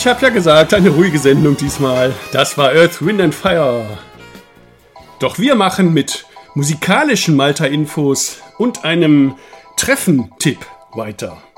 Ich habe ja gesagt, eine ruhige Sendung diesmal. Das war Earth, Wind and Fire. Doch wir machen mit musikalischen Malta-Infos und einem Treffen-Tipp weiter.